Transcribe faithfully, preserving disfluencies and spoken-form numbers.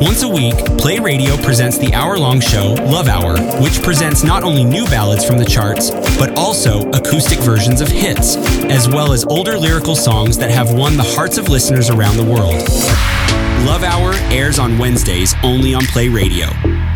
Once a week, Play Radio presents the hour-long show Love Hour, which presents not only new ballads from the charts, but also acoustic versions of hits, as well as older lyrical songs that have won the hearts of listeners around the world. Love Hour airs on Wednesdays only on Play Radio.